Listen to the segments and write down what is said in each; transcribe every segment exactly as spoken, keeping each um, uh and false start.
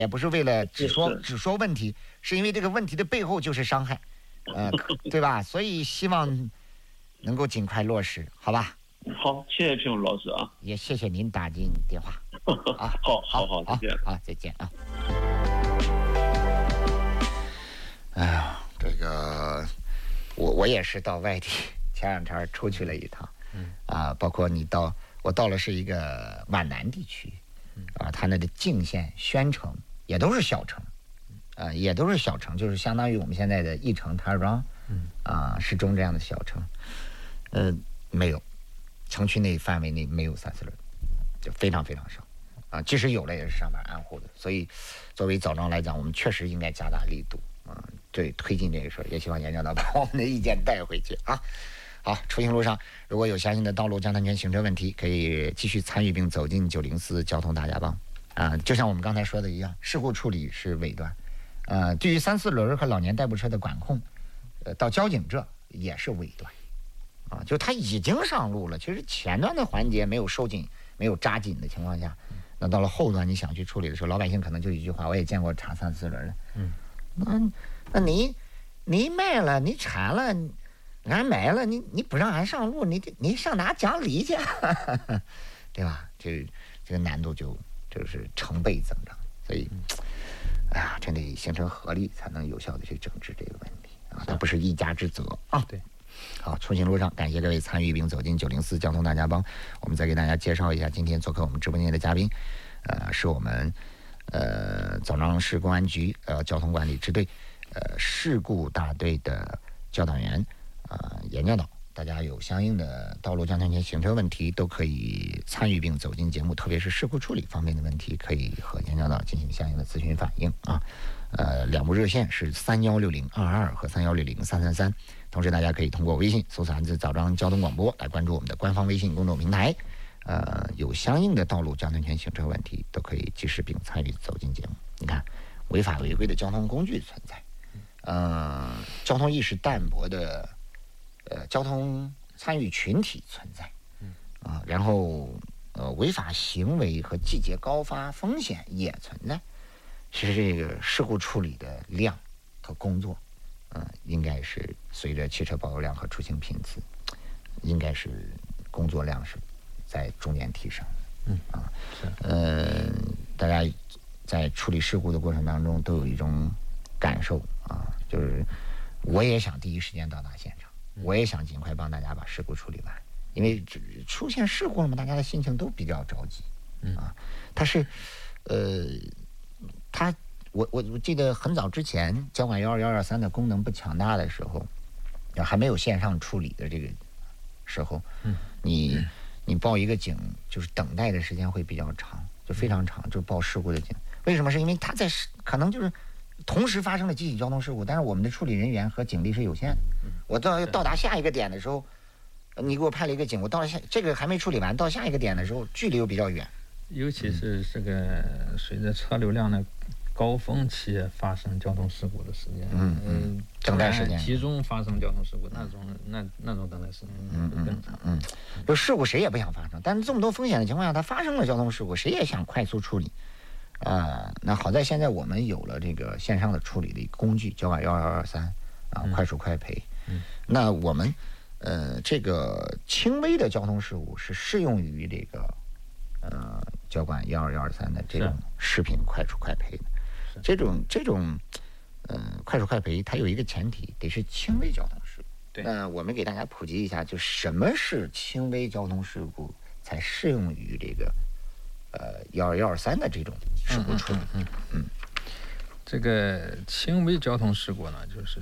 也不是为了只说只说问题，是因为这个问题的背后就是伤害，呃，对吧？所以希望能够尽快落实，好吧？ 好，谢谢平武老师啊， 也谢谢您打进电话啊， 好，好，好，再见， 好，再见啊。哎呀，这个我我也是到外地，前两天出去了一趟，嗯啊，包括你到我到了是一个皖南地区，啊，它那的泾县、宣城也都是小城，啊，也都是小城，就是相当于我们现在的义城、台儿庄，嗯啊，市中这样的小城，呃，没有，城区内范围内没有三四轮，就非常非常少，啊，即使有了也是上门安护的，所以作为枣庄来讲，我们确实应该加大力度。啊，对，推进这个事儿，也希望严教导把我们的意见带回去啊。好，出行路上如果有相应的道路交通安全行车问题，可以继续参与并走进九零四交通大家帮啊。就像我们刚才说的一样，事故处理是尾端，呃，对于三四轮和老年代步车的管控，呃，到交警这也是尾端啊。就他已经上路了，其实前端的环节没有收紧、没有扎紧的情况下，那到了后端你想去处理的时候，老百姓可能就一句话，我也见过查三四轮的，嗯。那那你你卖了，你铲了，俺买了，你你不让俺上路，你你上哪讲理去？对吧？这这个难度就就是成倍增长，所以，哎呀，真得形成合力，才能有效的去整治这个问题啊！它不是一家之责啊。 对。 好，出行路上感谢各位参与并走进九零四交通大家帮。我们再给大家介绍一下今天做客我们直播间的嘉宾，呃，是我们。呃，枣庄市公安局呃交通管理支队呃事故大队的教导员啊、呃、严教导，大家有相应的道路交通安全行车问题都可以参与并走进节目，特别是事故处理方面的问题，可以和严教导进行相应的咨询反映啊。呃，两部热线是三幺六零二二和三幺六零三三三，同时大家可以通过微信搜索汉字枣庄交通广播来关注我们的官方微信公众平台。呃，有相应的道路交通安全行车问题，都可以及时并参与走进节目。你看，违法违规的交通工具存在，呃，交通意识淡薄的呃交通参与群体存在，啊、呃，然后呃违法行为和季节高发风险也存在。其实这个事故处理的量和工作，呃，应该是随着汽车保有量和出行频次，应该是工作量是。在逐年提升，嗯啊，呃，大家在处理事故的过程当中都有一种感受啊，就是我也想第一时间到达现场，我也想尽快帮大家把事故处理完，因为出现事故了嘛，大家的心情都比较着急，嗯啊，他是，呃，他我我我记得很早之前交管幺二幺二三的功能不强大的时候，还没有线上处理的这个时候，嗯，你。嗯你报一个警，就是等待的时间会比较长，就非常长，就是报事故的警。为什么？是因为他在可能就是同时发生了几起交通事故，但是我们的处理人员和警力是有限的。我到到达下一个点的时候，你给我派了一个警，我到了下这个还没处理完，到下一个点的时候，距离又比较远。 尤其是这个随着车流量的高峰期发生交通事故的时间， 嗯嗯，等待时间集中发生交通事故，那种那那种等待时间嗯更长。嗯，就事故谁也不想发生，但是这么多风险的情况下，它发生了交通事故，谁也想快速处理。啊、呃，那好在现在我们有了这个线上的处理的工具，交管幺二二三啊，快速快赔。嗯，那我们呃这个轻微的交通事故是适用于这个呃交管幺二幺二三的这种视频快速快赔的。这种这种，呃，快速快赔，它有一个前提，得是轻微交通事故。 对， 那我们给大家普及一下，就什么是轻微交通事故，才适用于这个，呃，幺二幺二三的这种事故处理。嗯 嗯, 嗯, 嗯， 这个轻微交通事故呢，就是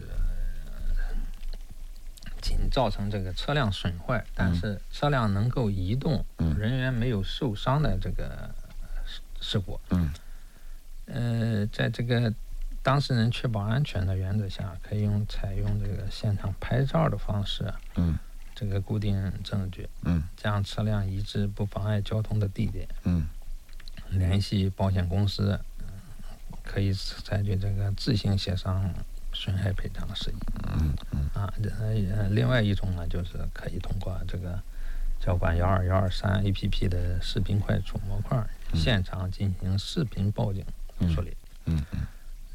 仅造成这个车辆损坏，但是车辆能够移动，嗯、人员没有受伤的这个事故。嗯。呃，在这个当事人确保安全的原则下，可以用采用这个现场拍照的方式，嗯，这个固定证据，嗯，将车辆移至不妨碍交通的地点，嗯，联系保险公司，可以采取这个自行协商损害赔偿的事宜，嗯嗯啊，呃，另外一种呢，就是可以通过这个交管幺二幺二三 A P P 的视频快速模块，现场进行视频报警。处理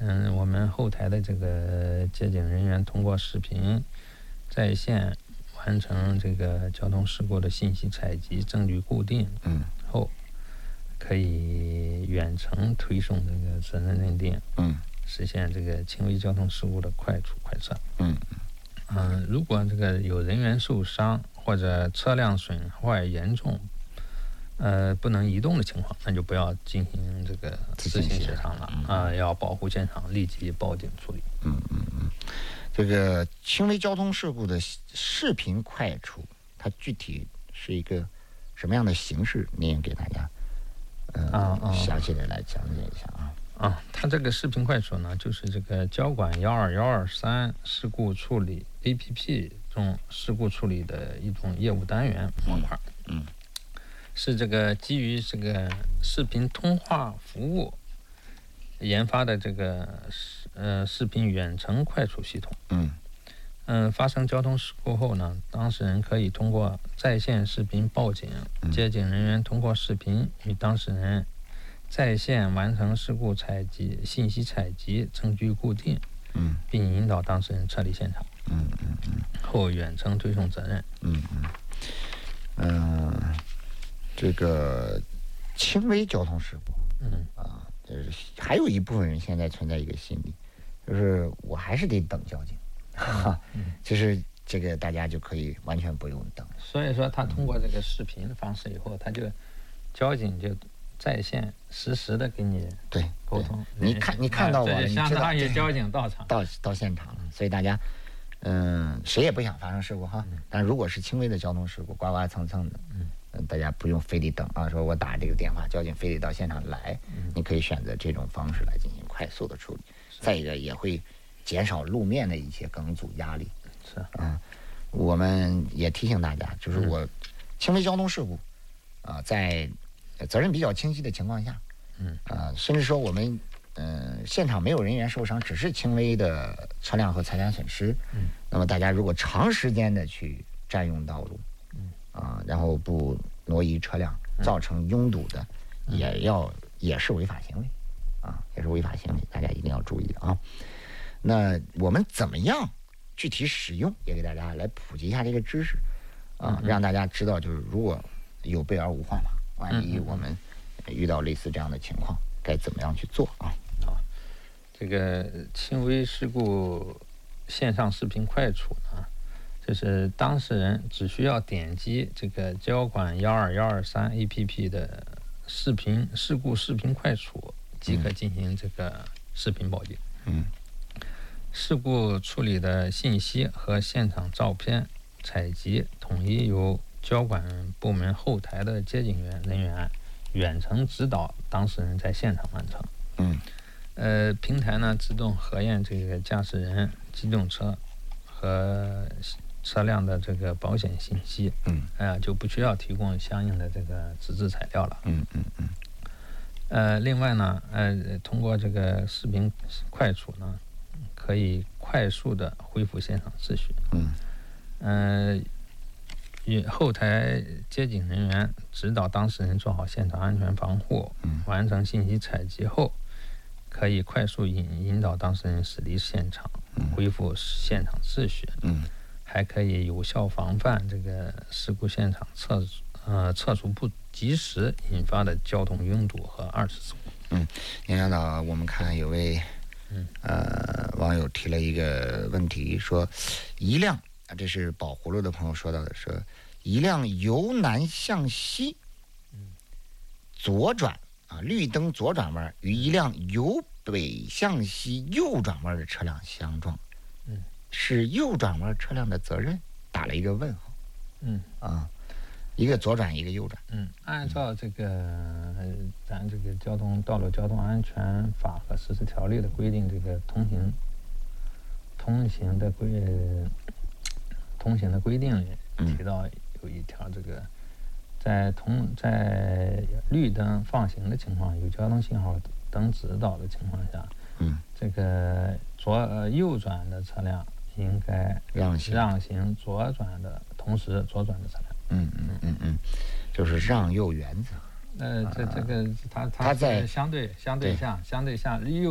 嗯，我们后台的这个接警人员通过视频在线完成这个交通事故的信息采集、证据固定后，可以远程推送这个责任认定， 嗯， 实现这个轻微交通事故的快处快测。 嗯嗯，如果这个有人员受伤或者车辆损坏严重，呃，不能移动的情况，那就不要进行这个自行协商了啊、呃，要保护现场，立即报警处理。 嗯嗯嗯，这个轻微交通事故的视频快处，它具体是一个什么样的形式？您也给大家呃、 啊啊、 详细的来讲解一下啊。 啊，它这个视频快处呢，就是这个交管幺二幺二三事故处理 A P P 中事故处理的一种业务单元模块。 嗯。嗯， 是这个基于这个视频通话服务研发的这个呃视频远程快处系统。 嗯嗯、呃，发生交通事故后呢，当事人可以通过在线视频报警，接警人员通过视频与当事人在线完成事故采集、信息采集、证据固定， 嗯， 并引导当事人撤离现场。 嗯嗯嗯， 后远程推送责任。 嗯嗯嗯。呃这个轻微交通事故， 嗯啊，就是还有一部分人现在存在一个心理，就是我还是得等交警，哈、嗯，就是这个大家就可以完全不用等。 所以说，他通过这个视频的方式以后，他就交警就在线实时的给你对沟通。 你看你看到我了，你相当于交警到场， 到到现场了，所以大家。嗯，谁也不想发生事故哈，但如果是轻微的交通事故，刮刮蹭蹭的，嗯，大家不用非得等啊，说我打这个电话，交警非得到现场来，你可以选择这种方式来进行快速的处理。再一个也会减少路面的一些梗阻压力。 是啊，我们也提醒大家，就是我轻微交通事故啊，在责任比较清晰的情况下， 嗯啊，甚至说我们。嗯，现场没有人员受伤，只是轻微的车辆和财产损失。 嗯， 那么大家如果长时间的去占用道路， 嗯啊，然后不挪移车辆，造成拥堵的， 嗯、 也要也是违法行为，啊，也是违法行为，大家一定要注意啊。那我们怎么样具体使用，也给大家来普及一下这个知识，啊， 嗯、 让大家知道，就是如果有备而无患嘛，万一我们遇到类似这样的情况，该怎么样去做啊？ 这个轻微事故线上视频快处呢，就是当事人只需要点击这个交管幺二幺二三 A P P 的视频事故视频快处，即可进行这个视频报警。 嗯， 事故处理的信息和现场照片采集统一由交管部门后台的接警员人员远程指导当事人在现场完成。 嗯。 呃，平台呢自动核验这个驾驶人、机动车和车辆的这个保险信息， 嗯， 呃，就不需要提供相应的这个纸质材料了， 嗯嗯嗯。 呃，另外呢，呃，通过这个视频快处呢，可以快速的恢复现场秩序， 嗯， 呃，与后台接警人员指导当事人做好现场安全防护， 嗯， 完成信息采集后。可以快速引引导当事人驶离现场，恢复现场秩序。 嗯， 还可以有效防范这个事故现场撤呃撤除不及时引发的交通拥堵和二次事故。 嗯，杨领导，我们看有位嗯呃网友提了一个问题，说一辆啊，这是宝葫芦的朋友说到的，说一辆由南向西，左转。啊，绿灯左转弯与一辆由北向西右转弯的车辆相撞， 嗯， 是右转弯车辆的责任，打了一个问号， 嗯啊，一个左转一个右转， 嗯，按照这个咱这个交通道路交通安全法和实施条例的规定，这个通行通行的规通行的规定里提到有一条这个。在同在绿灯放行的情况，有交通信号灯指导的情况下， 嗯， 这个左呃右转的车辆应该让行让行左转的同时左转的车辆。 嗯嗯嗯嗯，就是让右原则。 呃，这这个它它在相对相对下相对下右。